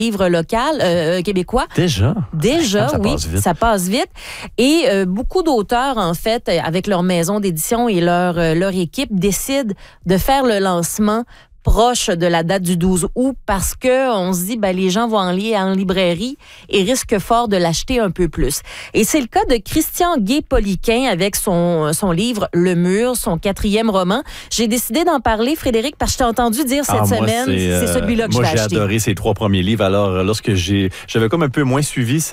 livre local québécois. Déjà, ça oui, ça passe vite. Et beaucoup d'auteurs, en fait, avec leur maison d'édition et leur équipe, décident de faire le lancement proche de la date du 12 août parce que on se dit les gens vont en lire en librairie et risquent fort de l'acheter un peu plus. Et c'est le cas de Christian Guay-Poliquin avec son livre Le Mur, son 4e roman. J'ai décidé d'en parler, Frédéric, parce que je t'ai entendu dire cette semaine, c'est celui-là que je vais acheter. Moi, j'ai adoré ses 3 premiers livres. Alors, lorsque j'avais comme un peu moins suivi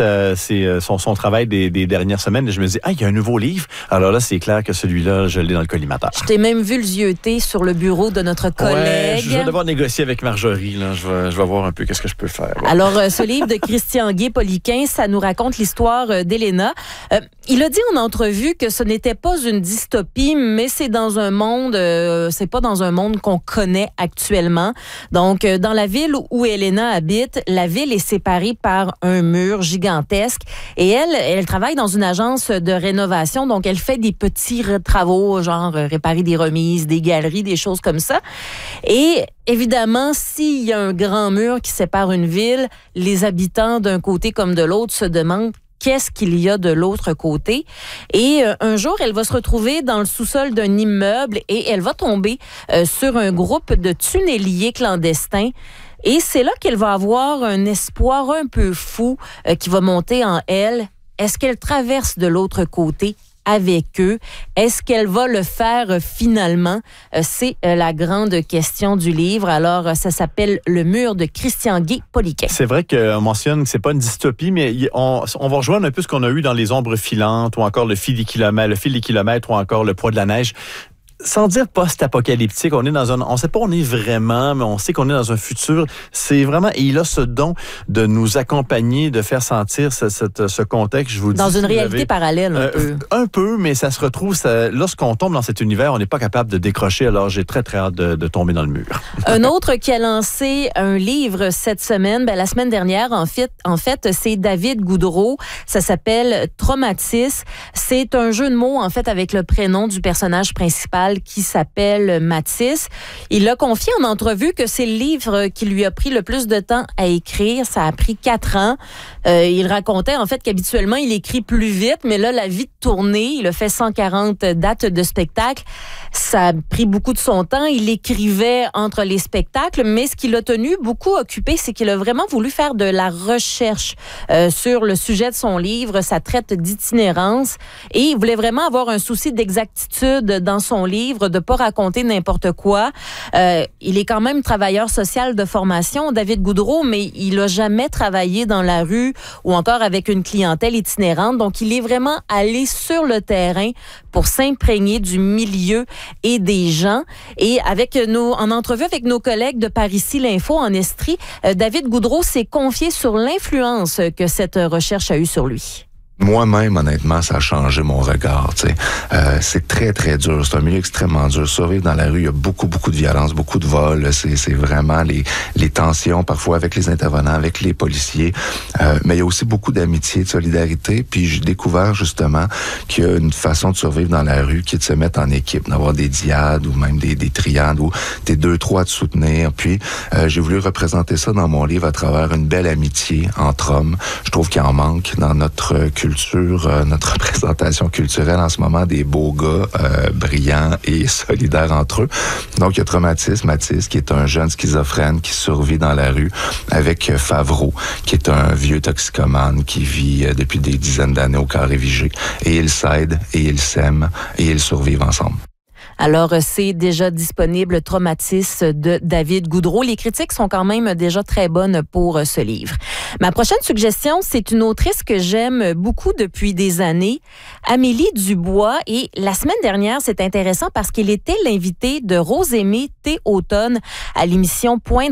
son travail des dernières semaines, je me dis, il y a un nouveau livre. Alors là, c'est clair que celui-là, je l'ai dans le collimateur. Je t'ai même vu le zioter sur le bureau de notre collègue. Je vais devoir négocier avec Marjorie. Là. Je vais voir un peu qu'est-ce que je peux faire. Ouais. Alors, ce livre de Christian Guay-Poliquin, ça nous raconte l'histoire d'Elena. Il a dit en entrevue que ce n'était pas une dystopie, mais c'est dans un monde, c'est pas dans un monde qu'on connaît actuellement. Donc, dans la ville où Elena habite, la ville est séparée par un mur gigantesque. Et elle travaille dans une agence de rénovation. Donc, elle fait des petits travaux, genre réparer des remises, des galeries, des choses comme ça. Et évidemment, s'il y a un grand mur qui sépare une ville, les habitants d'un côté comme de l'autre se demandent qu'est-ce qu'il y a de l'autre côté. Et un jour, elle va se retrouver dans le sous-sol d'un immeuble et elle va tomber sur un groupe de tunneliers clandestins. Et c'est là qu'elle va avoir un espoir un peu fou qui va monter en elle. Est-ce qu'elle traverse de l'autre côté avec eux? Est-ce qu'elle va le faire finalement? C'est la grande question du livre. Alors, ça s'appelle Le Mur de Christian Guay-Poliquin. C'est vrai qu'on mentionne que c'est pas une dystopie, mais on va rejoindre un peu ce qu'on a eu dans Les Ombres filantes ou encore Le fil des kilomètres ou encore Le poids de la neige. Sans dire post-apocalyptique, on sait pas où on est vraiment, mais on sait qu'on est dans un futur. C'est vraiment, et il a ce don de nous accompagner, de faire sentir ce contexte, je vous dis. Dans une réalité parallèle, un peu. Un peu, mais ça se retrouve, lorsqu'on tombe dans cet univers, on n'est pas capable de décrocher, alors j'ai très, très hâte de tomber dans le mur. Un autre qui a lancé un livre cette semaine, la semaine dernière, en fait, c'est David Goudreau. Ça s'appelle Traumatis. C'est un jeu de mots, en fait, avec le prénom du personnage principal qui s'appelle Mathis. Il a confié en entrevue que c'est le livre qui lui a pris le plus de temps à écrire. Ça a pris 4 ans. Il racontait en fait qu'habituellement, il écrit plus vite, mais là, la vie de tournée, il a fait 140 dates de spectacle. Ça a pris beaucoup de son temps. Il écrivait entre les spectacles, mais ce qui l'a tenu beaucoup occupé, c'est qu'il a vraiment voulu faire de la recherche sur le sujet de son livre. Ça traite d'itinérance et il voulait vraiment avoir un souci d'exactitude dans son livre, de ne pas raconter n'importe quoi. Il est quand même travailleur social de formation, David Goudreau, mais il n'a jamais travaillé dans la rue ou encore avec une clientèle itinérante. Donc, il est vraiment allé sur le terrain pour s'imprégner du milieu et des gens. Et en entrevue avec nos collègues de Par ici l'Info en Estrie, David Goudreau s'est confié sur l'influence que cette recherche a eue sur lui. Moi-même, honnêtement, ça a changé mon regard. C'est très, très dur. C'est un milieu extrêmement dur. Survivre dans la rue, il y a beaucoup, beaucoup de violence, beaucoup de vols. C'est vraiment les tensions, parfois avec les intervenants, avec les policiers. Mais il y a aussi beaucoup d'amitié, de solidarité. Puis j'ai découvert justement qu'il y a une façon de survivre dans la rue qui est de se mettre en équipe, d'avoir des diades ou même des triades où t'es 2-3 de soutenir. Puis j'ai voulu représenter ça dans mon livre à travers une belle amitié entre hommes. Je trouve qu'il en manque dans notre culture, notre représentation culturelle en ce moment, des beaux gars brillants et solidaires entre eux. Donc, il y a Traumatis, Mathis, qui est un jeune schizophrène qui survit dans la rue, avec Favreau, qui est un vieux toxicomane qui vit depuis des dizaines d'années au Carré Vigée. Et ils s'aident, et ils s'aiment, et ils survivent ensemble. Alors, c'est déjà disponible, Traumatis de David Goudreau. Les critiques sont quand même déjà très bonnes pour ce livre. Ma prochaine suggestion, c'est une autrice que j'aime beaucoup depuis des années, Amélie Dubois. Et la semaine dernière, c'est intéressant parce qu'elle était l'invitée de Rose-Aimée Thé-Automne à l'émission Point de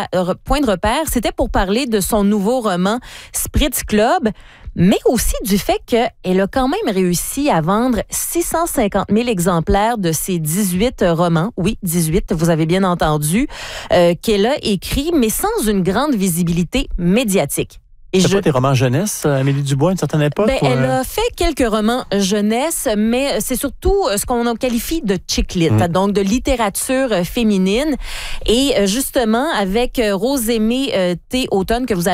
repère. C'était pour parler de son nouveau roman Spritz Club, mais aussi du fait qu'elle a quand même réussi à vendre 650 000 exemplaires de ses 18 romans. Oui, 18, vous avez bien entendu, qu'elle a écrit, mais sans une grande visibilité médiatique. Et c'est pas tes romans jeunesse, Amélie Dubois, à une certaine époque? Elle a fait quelques romans jeunesse, mais c'est surtout ce qu'on qualifie de chick lit, donc de littérature féminine. Et justement, avec Rose-Aimée T. Automne, que vous allez